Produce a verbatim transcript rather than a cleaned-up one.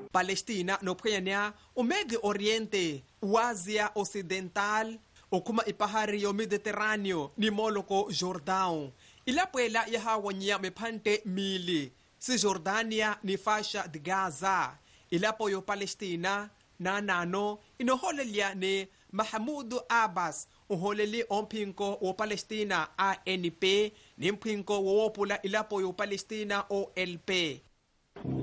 Palestina no pwenya o Medio Oriente, o Ásia Ocidental, o kuma ipahari o Mediterrâneo ni moloko Jordão. Ila pwela yahawanya mepante mili si Jordania ni fasha de Gaza. Ila po yo Palestina na nano inoholelia ni Mahmoud Abbas uholeli ompinko o Palestina A N P ni mpinko wo pula ila po yo Palestina O L P.